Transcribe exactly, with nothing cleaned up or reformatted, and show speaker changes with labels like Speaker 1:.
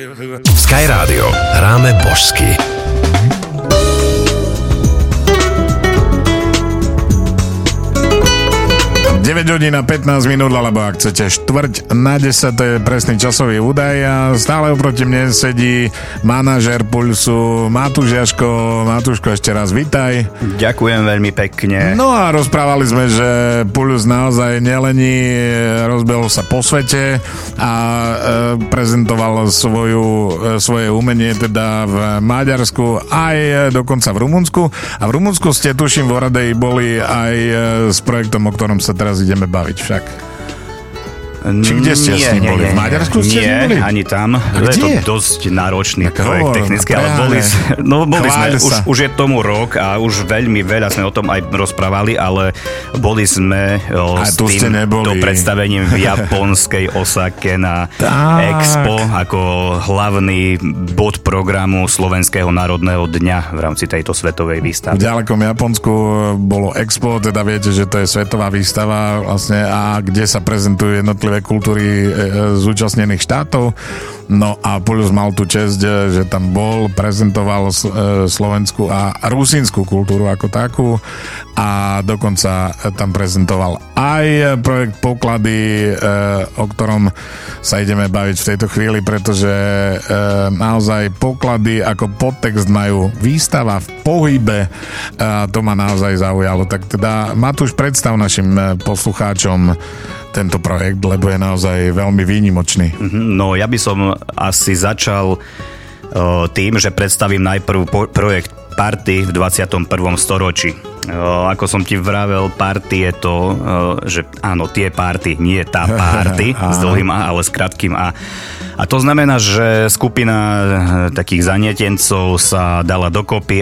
Speaker 1: Sky Rádio. Hráme božsky.
Speaker 2: deväť hodín a pätnásť minút, alebo ak chcete štvrť na desať, to je presný časový údaj a stále oproti mne sedí manažér Pulsu Matúš Jaško. Matúško, ešte raz vitaj.
Speaker 3: Ďakujem veľmi pekne.
Speaker 2: No a rozprávali sme, že Puls naozaj nelení, rozbehol sa po svete a e, prezentoval svoju, e, svoje umenie teda v Maďarsku aj dokonca v Rumunsku. A v Rumunsku ste, tuším, v Oradeji boli aj e, s projektom, o ktorom sa teraz ideme baviť však. Či kde ste
Speaker 3: nie,
Speaker 2: s ním
Speaker 3: nie,
Speaker 2: boli?
Speaker 3: Nie,
Speaker 2: v Maďarsku ste
Speaker 3: nie,
Speaker 2: s ním boli?
Speaker 3: ani tam.
Speaker 2: Kde?
Speaker 3: Je to dosť náročný
Speaker 2: tak
Speaker 3: projekt
Speaker 2: hovor,
Speaker 3: technicky,
Speaker 2: no,
Speaker 3: ale boli, no, boli sme, už,
Speaker 2: sa.
Speaker 3: už je tomu rok a už veľmi veľa sme o tom aj rozprávali, ale boli sme o, s tým to predstavením v japonskej Osake na
Speaker 2: tak.
Speaker 3: Expo ako hlavný bod programu Slovenského národného dňa v rámci tejto svetovej výstavy.
Speaker 2: V ďalekom Japonsku bolo Expo, teda viete, že to je svetová výstava vlastne, a kde sa prezentujú jednotlivé kultúry zúčastnených štátov. No a Puls mal tú česť, že tam bol, prezentoval slovenskú a rusínsku kultúru ako takú a dokonca tam prezentoval aj projekt Poklady, o ktorom sa ideme baviť v tejto chvíli, pretože naozaj poklady ako podtext majú výstava v pohybe a to ma naozaj zaujalo. Tak teda Matúš, predstav našim poslucháčom tento projekt, lebo je naozaj veľmi výnimočný.
Speaker 3: No, ja by som asi začal uh, tým, že predstavím najprv po- projekt Party v dvadsiatom prvom storočí. Uh, ako som ti vravel, party je to, uh, že áno, tie party, nie tá party s dlhým A, ale s krátkým A. A to znamená, že skupina takých zanietencov sa dala dokopy